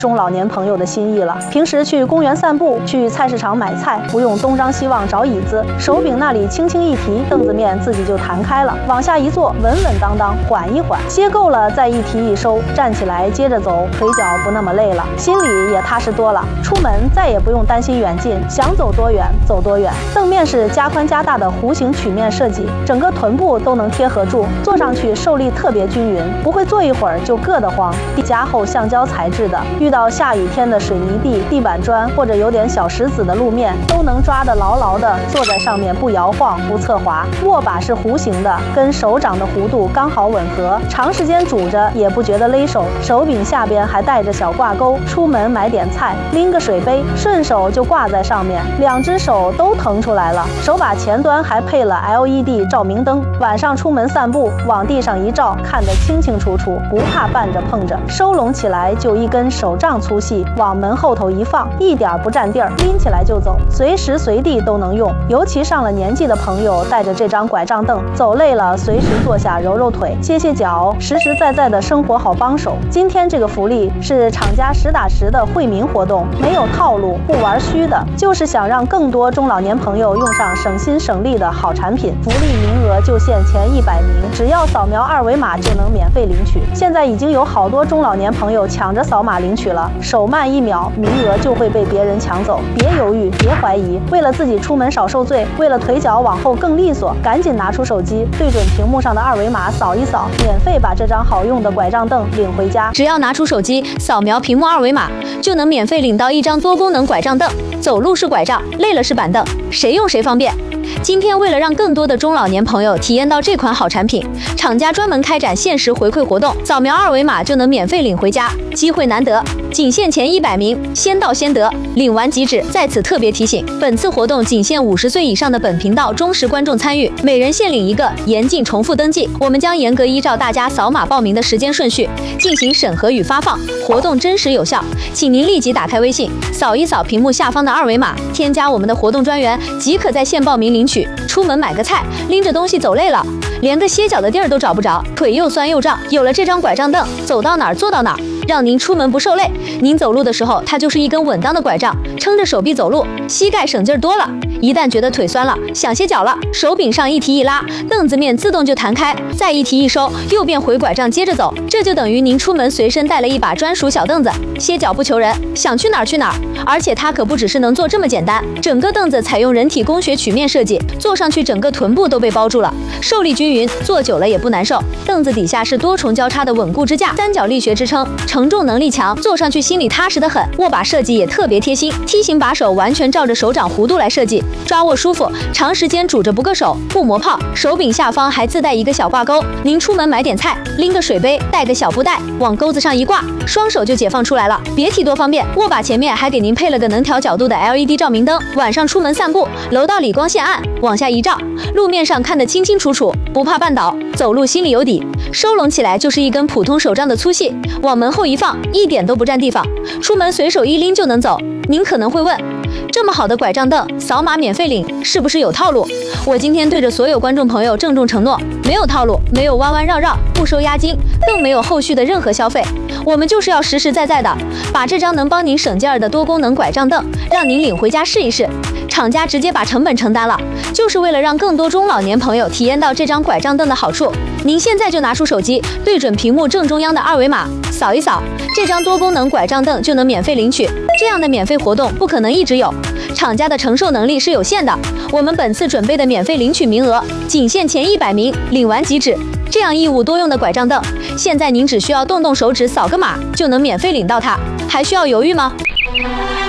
中老年朋友的心意了。平时去公园散步，去菜市场买菜，不用东张西望找椅子，手柄那里轻轻一提，凳子面自己就弹开了，往下一坐，稳稳当当，缓一缓，歇够了再一提一收，站起来接着走，腿脚不那么累了，心里也踏实多了。出门再也不用担心远近，想走多远走多远。凳面是加宽加大的弧形曲面设计，整个臀部都能贴合住，坐上去受力特别均匀，不会坐一会儿就硌得慌。加厚橡胶材质的，遇到下雨天的水泥地、地板砖或者有点小石子的路面，都能抓得牢牢的，坐在上面不摇晃不侧滑。握把是弧形的，跟手掌的弧度刚好吻合，长时间拄着也不觉得勒手。手柄下边还带着小挂钩，出门买点菜，拎个水杯，顺手就挂在上面，两只手都腾出来了。手把前端还配了 LED 照明灯，晚上出门散步，往地上一照，看得清清楚楚，不怕绊着碰着。收拢起来就一根手杖粗细，往门后头一放，一点不占地儿，拎起来就走，随时随地都能用。尤其上了年纪的朋友，带着这张拐杖凳，走累了随时坐下揉揉腿、歇歇脚，实实在在的生活好帮手。今天这个福利是厂家实打实的惠民活动，没有套路，不玩虚的，就是想让更多中老年朋友用上省心省力的好产品。福利名额就限前100名，只要扫描2维码就能免费领取。现在已经有好多中老年朋友抢着扫码领取了，手慢1秒，名额就会被别人抢走。别犹豫，别怀疑，为了自己出门少受罪，为了腿脚往后更利索，赶紧拿出手机，对准屏幕上的2维码扫一扫，免费把这张好用的拐杖凳领回家。 只要拿出手机，扫描屏幕2维码，就能免费领到一张多功能拐杖凳。走路是拐杖，累了是板凳，谁用谁方便。今天为了让更多的中老年朋友体验到这款好产品，厂家专门开展限时回馈活动，扫描2维码就能免费领回家，机会难得，仅限前100名，先到先得，领完即止。在此特别提醒，本次活动仅限50岁以上的本频道忠实观众参与，每人限领一个，严禁重复登记。我们将严格依照大家扫码报名的时间顺序进行审核与发放，活动真实有效，请您立即打开微信，扫一扫屏幕下方的2维码，添加我们的活动专员，即可在线报名领取。出门买个菜，拎着东西走累了，连个歇脚的地儿都找不着，腿又酸又胀，有了这张拐杖凳，走到哪儿坐到哪儿，让您出门不受累。您走路的时候，它就是一根稳当的拐杖，撑着手臂走路，膝盖省劲儿多了。一旦觉得腿酸了，想歇脚了，手柄上一提一拉，凳子面自动就弹开，再一提一收，又变回拐杖接着走。这就等于您出门随身带了一把专属小凳子，歇脚不求人，想去哪儿去哪儿。而且它可不只是能坐这么简单，整个凳子采用人体工学曲面设计，坐上去整个臀部都被包住了，受力均匀，坐久了也不难受。凳子底下是多重交叉的稳固支架，三角力学支撑，承重能力强，坐上去心里踏实得很。握把设计也特别贴心，梯形把手完全照着手掌弧度来设计，抓握舒服，长时间拄着不硌手，不磨泡。手柄下方还自带一个小挂钩，您出门买点菜，拎个水杯，带个小布袋，往钩子上一挂，双手就解放出来了，别提多方便。握把前面还给您配了个能调角度的 LED 照明灯，晚上出门散步，楼道里光线暗，往下一照，路面上看得清清楚楚，不怕绊倒，走路心里有底。收拢起来就是一根普通手杖的粗细，往门后一放，一点都不占地方，出门随手一拎就能走。您可能会问，这么好的拐杖凳，扫码免费领，是不是有套路？我今天对着所有观众朋友郑重承诺，没有套路，没有弯弯绕绕，不收押金，更没有后续的任何消费。我们就是要实实在在的把这张能帮您省劲儿的多功能拐杖凳让您领回家试一试。厂家直接把成本承担了，就是为了让更多中老年朋友体验到这张拐杖凳的好处。您现在就拿出手机，对准屏幕正中央的2维码，扫一扫，这张多功能拐杖凳就能免费领取。这样的免费活动不可能一直有，厂家的承受能力是有限的。我们本次准备的免费领取名额仅限前100名，领完即止。这样一物多用的拐杖凳，现在您只需要动动手指扫个码就能免费领到它，还需要犹豫吗？